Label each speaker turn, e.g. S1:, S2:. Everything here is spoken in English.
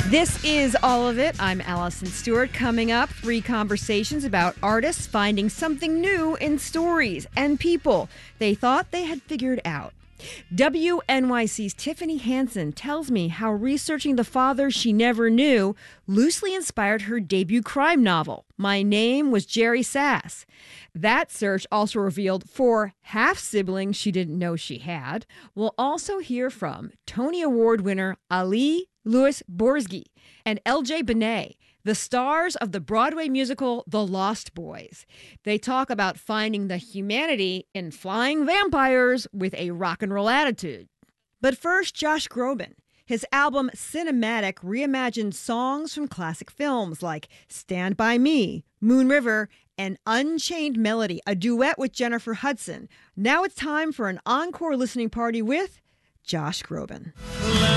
S1: This is All of It. I'm Allison Stewart. Coming up, 3 conversations about artists finding something new in stories and people they thought they had figured out. WNYC's Tiffany Hansen tells me how researching the father she never knew loosely inspired her debut crime novel, My Name Was Jerry Sass. That search also revealed 4 half-siblings she didn't know she had. We'll also hear from Tony Award winner Ali Louis Borzge and LJ Benet, the stars of the Broadway musical The Lost Boys. They talk about finding the humanity in flying vampires with a rock and roll attitude. But first, Josh Groban. His album Cinematic reimagined songs from classic films like Stand By Me, Moon River, and Unchained Melody, a duet with Jennifer Hudson. Now it's time for an encore listening party with Josh Groban.